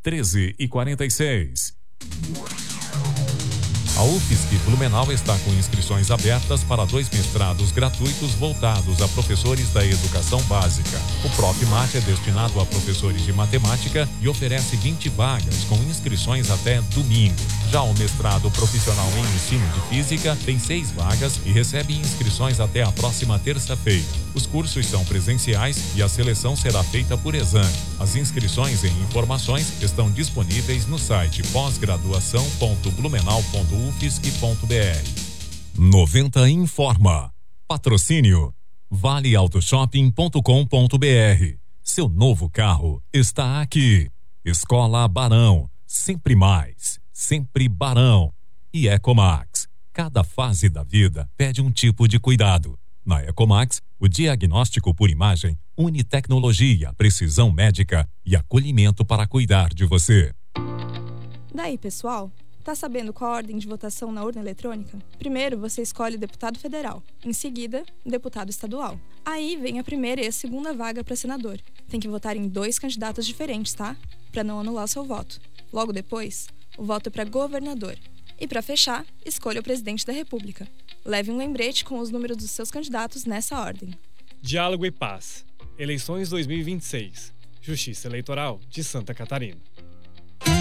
13h46. A UFSC Blumenau está com inscrições abertas para 2 mestrados gratuitos voltados a professores da educação básica. O ProfMat é destinado a professores de matemática e oferece 20 vagas, com inscrições até domingo. Já o mestrado profissional em ensino de física tem 6 vagas e recebe inscrições até a próxima terça-feira. Os cursos são presenciais e a seleção será feita por exame. As inscrições e informações estão disponíveis no site pós-graduação.blumenau.ufsc.br. 90 informa. Patrocínio valeautoshopping.com.br. Seu novo carro está aqui. Escola Barão, sempre mais, sempre Barão. E Ecomax. Cada fase da vida pede um tipo de cuidado. Na Ecomax, o diagnóstico por imagem une tecnologia, precisão médica e acolhimento para cuidar de você. Daí, pessoal, tá sabendo qual a ordem de votação na urna eletrônica? Primeiro, você escolhe deputado federal. Em seguida, deputado estadual. Aí vem a primeira e a segunda vaga para senador. Tem que votar em 2 candidatos diferentes, tá? Para não anular o seu voto. Logo depois, o voto é para governador. E para fechar, escolha o presidente da República. Leve um lembrete com os números dos seus candidatos nessa ordem. Diálogo e Paz. Eleições 2026. Justiça Eleitoral de Santa Catarina.